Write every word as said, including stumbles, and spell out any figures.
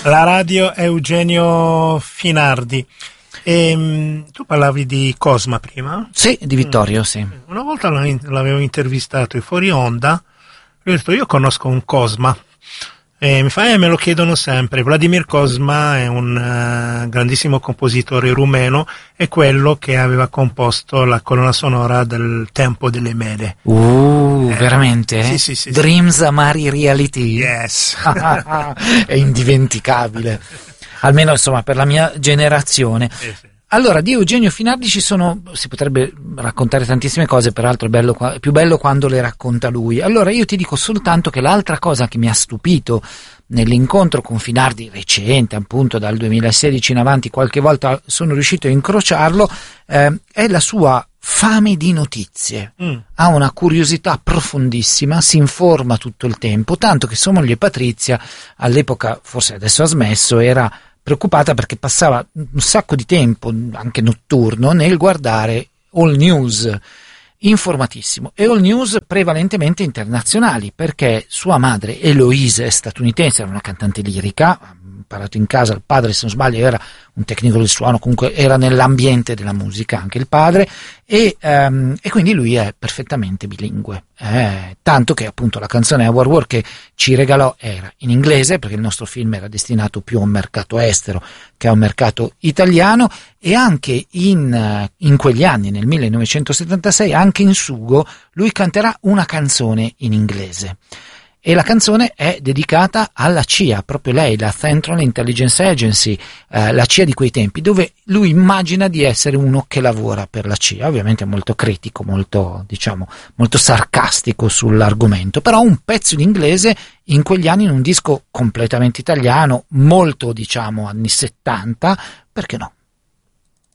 La radio Eugenio Finardi. E, tu parlavi di Cosma prima? Sì, di Vittorio, sì. Una volta l'avevo intervistato e fuori onda, lui ha detto: io conosco un Cosma. E mi fa, eh, me lo chiedono sempre. Vladimir Cosma è un uh, grandissimo compositore rumeno, è quello che aveva composto la colonna sonora del Tempo delle Mele. Uh, eh, veramente? Sì, sì, sì. Dreams, sì. Amari, Reality? Yes. È indimenticabile. Almeno, insomma, per la mia generazione. Sì, sì. Allora, di Eugenio Finardi ci sono, si potrebbe raccontare tantissime cose, peraltro è, bello, è più bello quando le racconta lui. Allora io ti dico soltanto che l'altra cosa che mi ha stupito nell'incontro con Finardi recente, appunto dal duemilasedici in avanti, qualche volta sono riuscito a incrociarlo, eh, è la sua fame di notizie. Mm. Ha una curiosità profondissima, si informa tutto il tempo, tanto che sua moglie Patrizia, all'epoca, forse adesso ha smesso, era preoccupata perché passava un sacco di tempo, anche notturno, nel guardare All News, informatissimo, e All News prevalentemente internazionali, perché sua madre Eloise è statunitense, era una cantante lirica, ha imparato in casa, il padre, se non sbaglio, era un tecnico del suono, comunque era nell'ambiente della musica anche il padre, e, um, e quindi lui è perfettamente bilingue, eh, tanto che appunto la canzone Our War che ci regalò era in inglese, perché il nostro film era destinato più a un mercato estero che a un mercato italiano, e anche in, in quegli anni, nel millenovecentosettantasei, anche in Sugo lui canterà una canzone in inglese. E la canzone è dedicata alla C I A, proprio lei, la Central Intelligence Agency, eh, la C I A di quei tempi, dove lui immagina di essere uno che lavora per la C I A, ovviamente molto critico, molto, diciamo, molto sarcastico sull'argomento, però un pezzo in inglese in quegli anni in un disco completamente italiano, molto, diciamo, anni settanta, perché no?